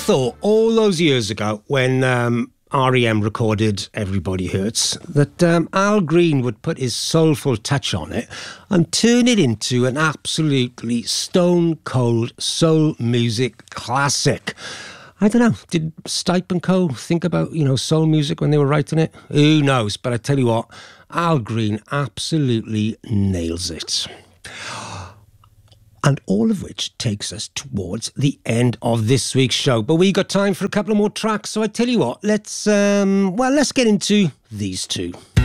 thought all those years ago when REM recorded Everybody Hurts that Al Green would put his soulful touch on it and turn it into an absolutely stone-cold soul music classic. I don't know, did Stipe and Co. think about, soul music when they were writing it? Who knows? But I tell you what, Al Green absolutely nails it. And all of which takes us towards the end of this week's show. But we got time for a couple of more tracks, so I tell you what, let's get into these two.